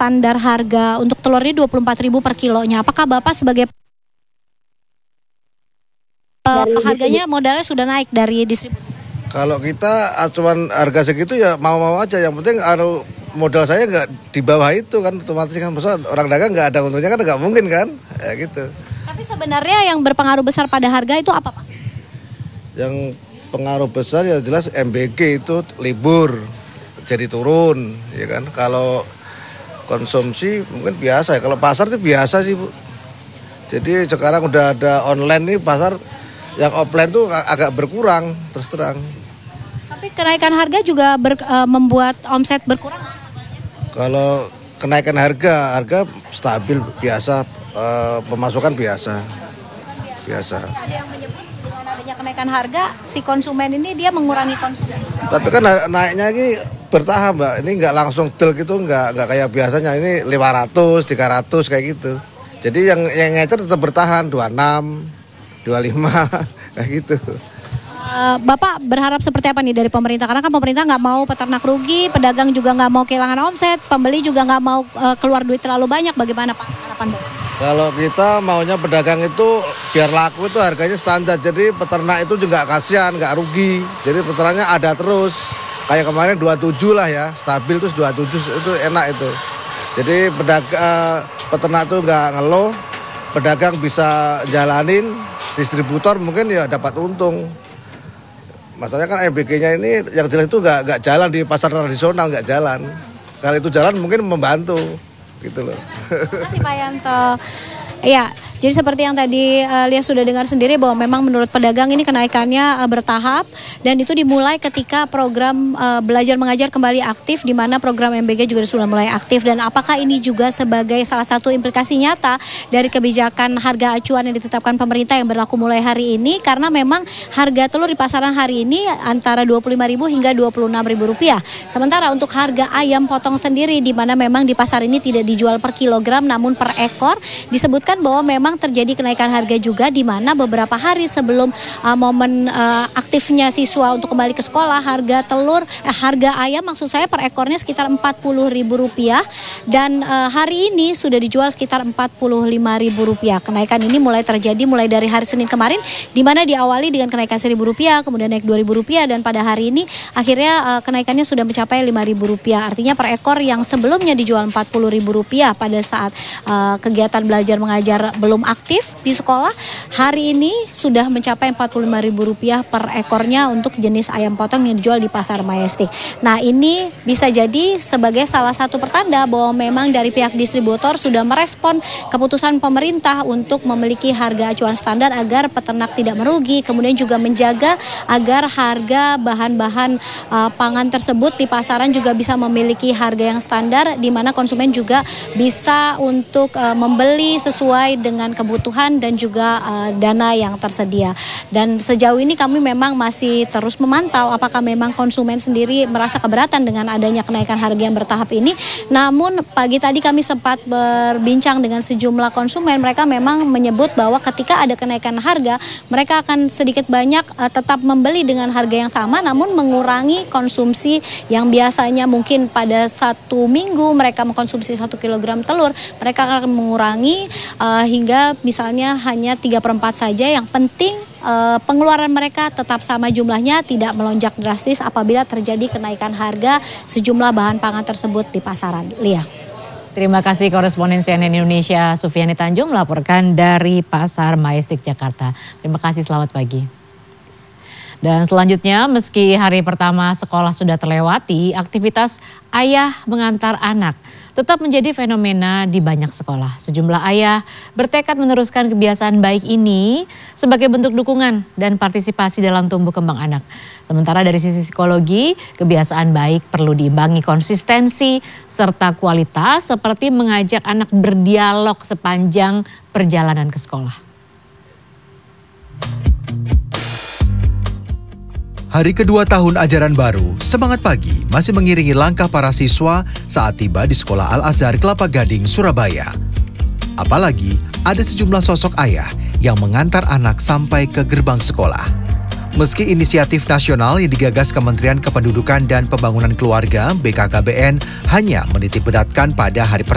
standar harga untuk telur ini 24.000 per kilonya. Apakah Bapak sebagai harganya modalnya sudah naik dari distributor? Kalau kita acuan harga segitu ya mau-mau aja. Yang penting modal saya nggak di bawah itu kan, otomatis kan orang dagang nggak ada untungnya kan, nggak mungkin kan, ya gitu. Tapi sebenarnya yang berpengaruh besar pada harga itu apa, Pak? Yang pengaruh besar ya jelas MBG itu libur jadi turun, ya kan. Kalau konsumsi mungkin biasa ya, kalau pasar itu biasa sih Bu. Jadi sekarang udah ada online nih, pasar yang offline tuh agak berkurang terus terang. Tapi kenaikan harga juga membuat omset berkurang? Kalau kenaikan harga stabil biasa, pemasukan biasa. Ada yang menyebut dengan adanya kenaikan harga, si konsumen ini dia mengurangi konsumsi. Tapi kan naiknya ini bertahap Mbak, ini nggak langsung del gitu, nggak kayak biasanya, ini 500, 300 kayak gitu. Jadi yang ngecer tetap bertahan, 26, 25, kayak gitu. Bapak berharap seperti apa nih dari pemerintah? Karena kan pemerintah nggak mau peternak rugi, pedagang juga nggak mau kehilangan omset, pembeli juga nggak mau keluar duit terlalu banyak. Bagaimana Pak harapan Bapak? Kalau kita maunya pedagang itu biar laku itu harganya standar. Jadi peternak itu juga kasihan, nggak rugi. Jadi peternaknya ada terus. Kayak kemarin 27 lah ya, stabil terus 27 itu enak itu. Jadi peternak itu nggak ngeluh, pedagang bisa jalanin, distributor mungkin ya dapat untung. Masalahnya kan MBG-nya ini yang jelas itu nggak jalan di pasar tradisional, nggak jalan. Kalau itu jalan mungkin membantu, gitu loh. Terima kasih Pak Yanto. Ya, jadi seperti yang tadi Lia sudah dengar sendiri bahwa memang menurut pedagang ini kenaikannya bertahap dan itu dimulai ketika program belajar mengajar kembali aktif, di mana program MBG juga sudah mulai aktif. Dan apakah ini juga sebagai salah satu implikasi nyata dari kebijakan harga acuan yang ditetapkan pemerintah yang berlaku mulai hari ini, karena memang harga telur di pasaran hari ini antara Rp25.000 hingga Rp26.000. Sementara untuk harga ayam potong sendiri, di mana memang di pasar ini tidak dijual per kilogram namun per ekor, disebutkan bahwa memang terjadi kenaikan harga juga, di mana beberapa hari sebelum momen aktifnya siswa untuk kembali ke sekolah, harga ayam maksud saya per ekornya sekitar Rp40.000 dan hari ini sudah dijual sekitar Rp45.000. Kenaikan ini terjadi mulai dari hari Senin kemarin, di mana diawali dengan kenaikan Rp1.000, kemudian naik Rp2.000 dan pada hari ini akhirnya kenaikannya sudah mencapai Rp5.000. Artinya per ekor yang sebelumnya dijual Rp40.000 pada saat kegiatan belajar mengajar belum aktif di sekolah, hari ini sudah mencapai Rp45.000 per ekornya untuk jenis ayam potong yang dijual di pasar Majestic. Nah, ini bisa jadi sebagai salah satu pertanda bahwa memang dari pihak distributor sudah merespon keputusan pemerintah untuk memiliki harga acuan standar agar peternak tidak merugi, kemudian juga menjaga agar harga bahan-bahan pangan tersebut di pasaran juga bisa memiliki harga yang standar, di mana konsumen juga bisa untuk membeli sesuai dengan kebutuhan dan juga dana yang tersedia. Dan sejauh ini kami memang masih terus memantau apakah memang konsumen sendiri merasa keberatan dengan adanya kenaikan harga yang bertahap ini. Namun pagi tadi kami sempat berbincang dengan sejumlah konsumen, mereka memang menyebut bahwa ketika ada kenaikan harga, mereka akan sedikit banyak tetap membeli dengan harga yang sama, namun mengurangi konsumsi yang biasanya mungkin pada 1 minggu mereka mengkonsumsi 1 kilogram telur, mereka akan mengurangi hingga misalnya hanya 3/4 saja. Yang penting pengeluaran mereka tetap sama jumlahnya, tidak melonjak drastis apabila terjadi kenaikan harga sejumlah bahan pangan tersebut di pasaran. Lia. Terima kasih koresponden CNN Indonesia Sufiani Tanjung melaporkan dari Pasar Majestic Jakarta. Terima kasih, selamat pagi. Dan selanjutnya, meski hari pertama sekolah sudah terlewati, aktivitas ayah mengantar anak tetap menjadi fenomena di banyak sekolah. Sejumlah ayah bertekad meneruskan kebiasaan baik ini sebagai bentuk dukungan dan partisipasi dalam tumbuh kembang anak. Sementara dari sisi psikologi, kebiasaan baik perlu diimbangi konsistensi serta kualitas, seperti mengajak anak berdialog sepanjang perjalanan ke sekolah. Hari kedua tahun ajaran baru, Semangat Pagi masih mengiringi langkah para siswa saat tiba di Sekolah Al-Azhar Kelapa Gading, Surabaya. Apalagi ada sejumlah sosok ayah yang mengantar anak sampai ke gerbang sekolah. Meski inisiatif nasional yang digagas Kementerian Kependudukan dan Pembangunan Keluarga (BKKBN) hanya menitik beratkan pada hari pertama